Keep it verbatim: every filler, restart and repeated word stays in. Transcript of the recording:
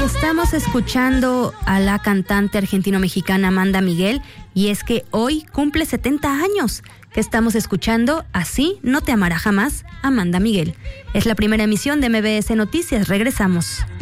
Estamos escuchando a la cantante argentino-mexicana Amanda Miguel, y es que hoy cumple setenta años. Que estamos escuchando Así no te amará jamás, Amanda Miguel. Es la primera emisión de M B S Noticias. Regresamos.